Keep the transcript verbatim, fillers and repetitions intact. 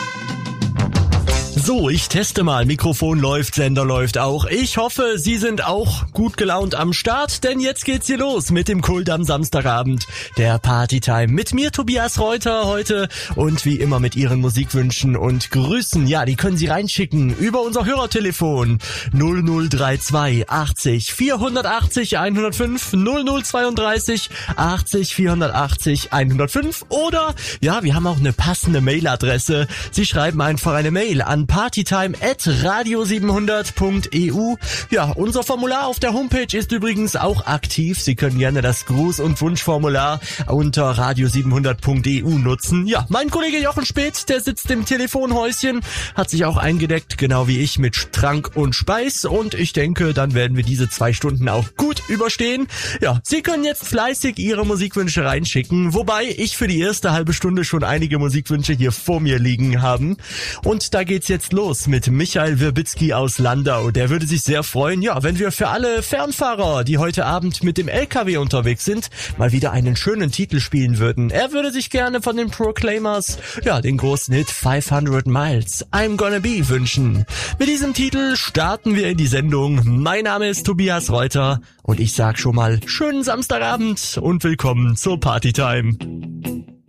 So, ich teste mal. Mikrofon läuft, Sender läuft auch. Ich hoffe, Sie sind auch gut gelaunt am Start, denn jetzt geht's hier los mit dem Kult am Samstagabend, der Partytime. Mit mir, Tobias Reuter, heute und wie immer mit Ihren Musikwünschen und Grüßen. Ja, die können Sie reinschicken über unser Hörertelefon null null drei zwei achtzig vierhundertachtzig hundertfünf null null zweiunddreißig achtzig vierhundertachtzig hundertfünf oder, ja, wir haben auch eine passende Mailadresse. Sie schreiben einfach eine Mail an partytime at radio siebenhundert punkt e u. Ja, unser Formular auf der Homepage ist übrigens auch aktiv. Sie können gerne das Gruß- und Wunschformular unter radio siebenhundert punkt e u nutzen. Ja, mein Kollege Jochen Speth, der sitzt im Telefonhäuschen, hat sich auch eingedeckt, genau wie ich, mit Trank und Speis, und ich denke, dann werden wir diese zwei Stunden auch gut überstehen. Ja, Sie können jetzt fleißig Ihre Musikwünsche reinschicken, wobei ich für die erste halbe Stunde schon einige Musikwünsche hier vor mir liegen haben. Und da geht's jetzt los mit Michael Wirbitzki aus Landau. Der würde sich sehr freuen, ja, wenn wir für alle Fernfahrer, die heute Abend mit dem L K W unterwegs sind, mal wieder einen schönen Titel spielen würden. Er würde sich gerne von den Proclaimers, ja, den großen Hit fünfhundert Miles, I'm Gonna Be wünschen. Mit diesem Titel starten wir in die Sendung. Mein Name ist Tobias Reuter und ich sag schon mal schönen Samstagabend und willkommen zur Partytime.